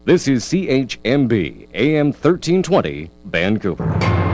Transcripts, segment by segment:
This is CHMB AM 1320 Vancouver。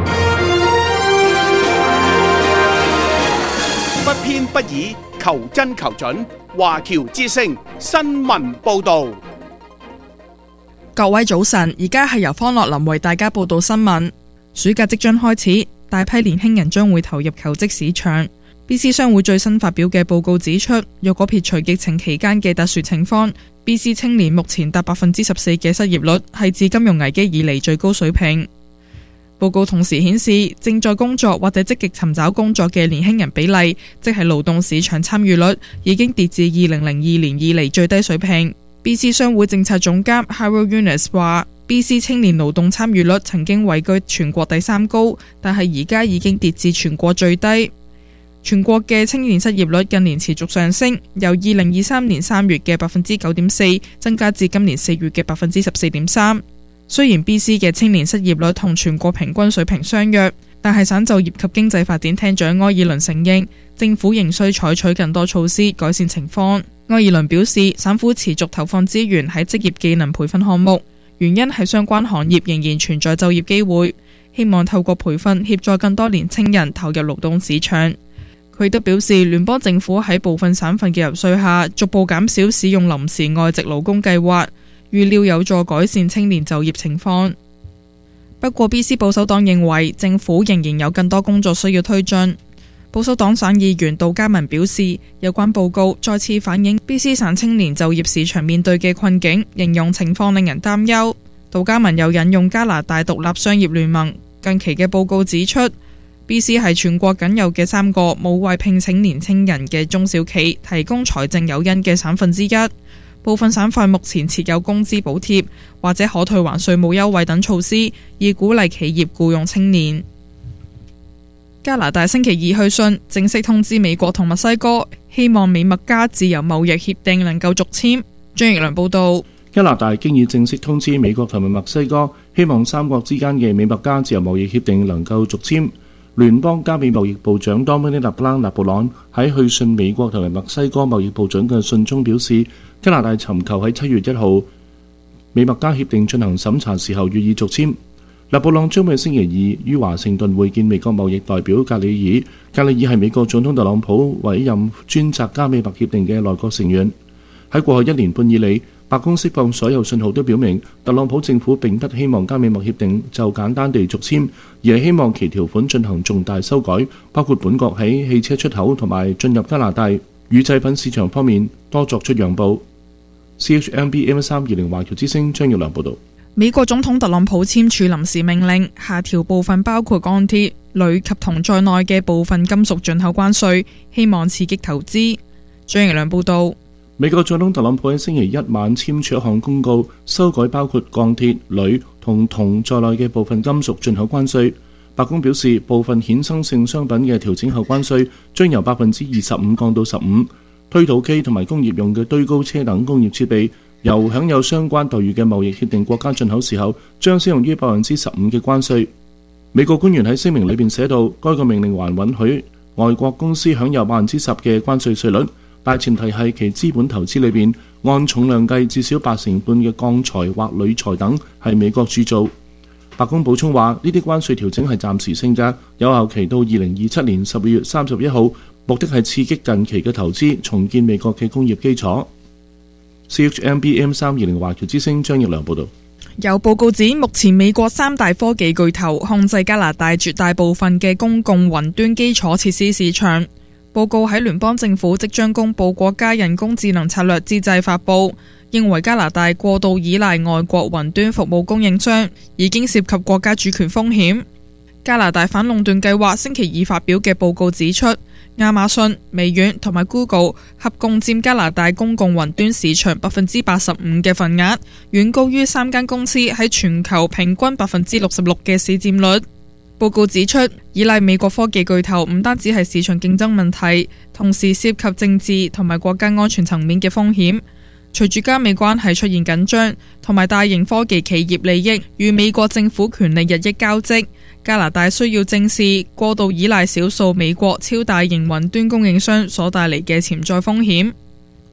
不偏不倚，求真求準。華僑之聲新聞報導。 各位早晨，而家係由方樂林為大家報道新聞。暑假即將開始，大批年輕人將會投入求職市場。BC 商會最新發表嘅報告指出，若果撇除疫情期間嘅特殊情況，BC 青年目前達 14% 嘅失業率，係自金融危機以嚟最高水平。報告同時顯示，正在工作或者積極尋找工作嘅年輕人比例，即係勞動市場參與率，已經跌至2002年以嚟最低水平。BC 商會政策總監 Harold Yunus 話，BC 青年勞動參與率曾經位居全國第3高，但係而家已經跌至全國最低。全國嘅青年失業率近年持續上升，由2023年3月嘅 9.4% 增加至今年4月嘅 14.3%。雖然 BC 嘅青年失業率同全國平均水平相若，但係省就業及經濟發展廳長埃爾倫承認，政府仍需採取更多措施改善情況。埃爾倫表示，省府持續投放資源喺職業技能培訓項目，原因係相關行業仍然存在就業機會，希望透過培訓協助更多年青人投入勞動市場。佢亦都表示，聯邦政府喺部分省份嘅游說下，逐步減少使用臨時外籍勞工計劃，預料有助改善青年就業情況。不過 BC 保守黨認為政府仍然有更多工作需要推進。保守黨省議員杜嘉文表示，有關報告再次反映 BC 省青年就業市場面對嘅困境，形容情況令人擔憂。杜嘉文又引用加拿大獨立商業聯盟近期嘅報告指出，BC 係全國僅有嘅3個冇為聘請年青人嘅中小企提供財政誘因嘅省份之一。部分省份目前設有工資補貼或者可退還稅務優惠等措施，以鼓勵企業僱用青年。加拿大星期二去信正式通知美國同墨西哥，希望美墨加自由貿易協定能夠續簽。張奕良報道。 加拿大經已正式通知美國同埋墨西哥，希望3國之間嘅美墨加自由貿易協定能夠續簽。聯邦加美貿易部長 Dominic LeBlanc 拿布朗喺去信美國同埋墨西哥貿易部長嘅信中表示，加拿大尋求喺7月1號美墨加協定進行審查時候予以續簽。拿布朗將會星期二於華盛頓會見美國貿易代表格里爾。格里爾係美國總統特朗普委任專責加美墨協定嘅內閣成員。喺過去1年半以嚟，白宮釋放所有信號都表明，特朗普政府並不希望加美墨協定就簡單地續簽，而係希望其條款進行重大修改，包括本國喺汽車出口同埋進入加拿大乳製品市場方面多作出讓步。CHMB AM320 華僑之聲張耀良報道。 美國總統特朗普簽署臨時命令，下調部分包括鋼鐵、鋁及銅在內嘅部分金屬進口關稅，希望刺激投資。張耀良報道。 美國總統特朗普喺星期一晚簽署一項公告，修改包括鋼鐵、鋁同銅在內嘅部分金屬進口關稅。白宮表示，部分衍生性商品嘅調整後關稅將由 25% 降到 15%。推土機同埋工業用嘅堆高車等工業設備，由享有相關待遇嘅貿易協定國家進口時候，將適用於 15% 嘅關稅。美國官員喺聲明裏邊寫到，該個命令還允許外國公司享有 10% 嘅關稅稅率，但前提係其資本投資裏邊按重量計至少85%嘅鋼材或鋁材等係美國鑄造。白宮補充話，呢啲關稅調整係暫時性嘅，有效期到2027年12月31號，目的係刺激近期嘅投資，重建美國嘅工業基礎。CHMB AM320 華僑之聲張奕良報道。 有報告指，目前美國3大科技巨頭控制加拿大絕大部分嘅公共雲端基礎設施市場。報告喺聯邦政府即將公布國家人工智能策略之際發布，認為加拿大過度依賴外國雲端服務供應商，已經涉及國家主權風險。加拿大反壟斷計劃星期二發表嘅報告指出，亞馬遜、微軟同埋 Google 合共佔加拿大公共雲端市場 85% 嘅份額，遠高於3間公司喺全球平均 66% 嘅市佔率。報告指出，依賴美國科技巨頭唔單止係市場競爭問題，同時涉及政治同埋國家安全層面嘅風險。隨住加美關係出現緊張，同埋大型科技企業利益與美國政府權力日益交織，加拿大需要正視過度依賴少數美國超大型雲端供應商所帶嚟嘅潛在風險。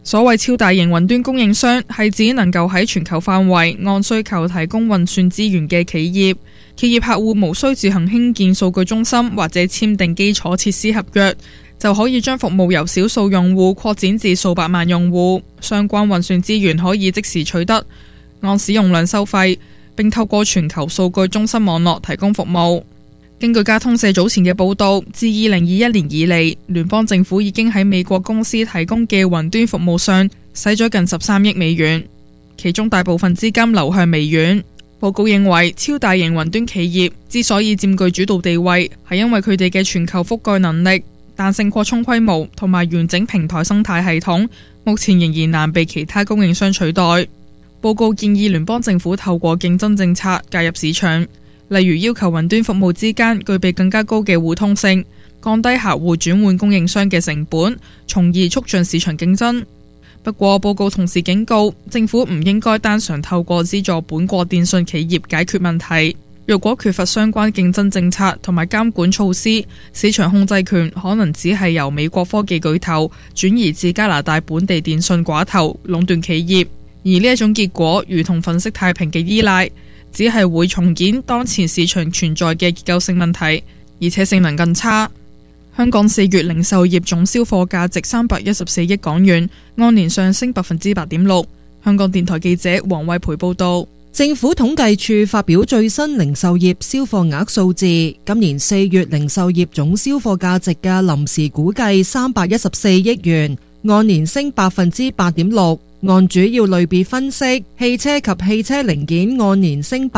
所謂超大型雲端供應商係指能夠喺全球範圍按需求提供運算資源嘅企業。企業客戶無需自行興建數據中心或者簽訂基礎設施合約，就可以將服務由少數用戶擴展至數百萬用戶。相關運算資源可以即時取得，按使用量收費，並透過全球數據中心網絡提供服務。根據加通社早前嘅報導，自2021年以嚟，聯邦政府已經喺美國公司提供嘅雲端服務上使咗近13億美元，其中大部分資金流向微軟。報告認為，超大型雲端企業之所以佔據主導地位，係因為佢哋嘅全球覆蓋能力、彈性擴充規模同埋完整平台生態系統，目前仍然難被其他供應商取代。報告建議聯邦政府透過競爭政策介入市場，例如要求雲端服務之間具備更加高嘅互通性，降低客戶轉換供應商嘅成本，從而促進市場競爭。不過，報告同時警告，政府唔應該單純透過資助本國電信企業解決問題。若果缺乏相關競爭政策同埋監管措施，市場控制權可能只係由美國科技巨頭轉移至加拿大本地電信寡頭壟斷企業，而呢一種結果如同粉飾太平嘅依賴，只係會重演當前市場存在嘅結構性問題，而且性能更差。香港4月零售業總銷貨價值314億港元，按年上升8.6%。香港電台記者黃慧培報道。 政府統計處發表最新零售業銷貨額數字，今年4月零售業總銷貨價值嘅臨時估計314億元，按年升8.6%。按主要類別分析，汽車及汽車零件按年升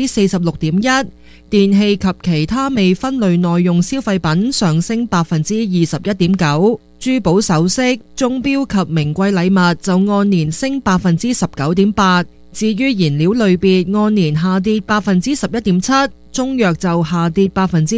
46.1%，電器及其他未分類耐用消費品上升21.9%，珠寶首飾、鐘錶及名貴禮物就按年升19.8%。至於燃料類別按年下跌11.7%，中藥就下跌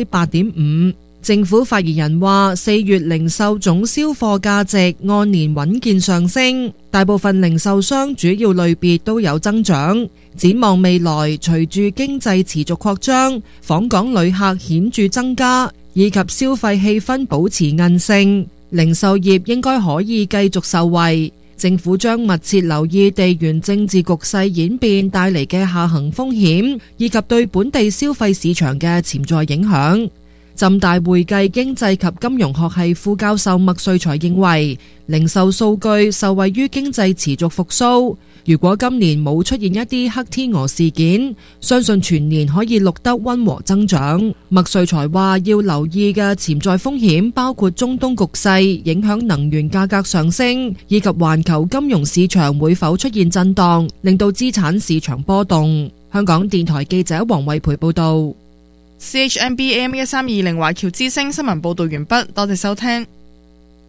8.5%。政府發言人話，4月零售總銷貨價值按年穩健上升，大部分零售商主要類別都有增長。展望未來，隨住經濟持續擴張，訪港旅客顯著增加，以及消費氣氛保持韌性，零售業應該可以繼續受惠。政府將密切留意地緣政治局勢演變帶嚟嘅下行風險，以及對本地消費市場嘅潛在影響。浸大會計經濟及金融學系副教授麥瑞才認為，零售數據受惠於經濟持續復甦。如果今年冇出現一啲黑天鵝事件，相信全年可以錄得溫和增長。麥瑞才話，要留意嘅潛在風險包括中東局勢影響能源價格上升，以及環球金融市場會否出現震盪，令到資產市場波動。香港電台記者黃慧培報道。 CHMB AM 1320華僑之聲新聞報道完畢，多謝收聽。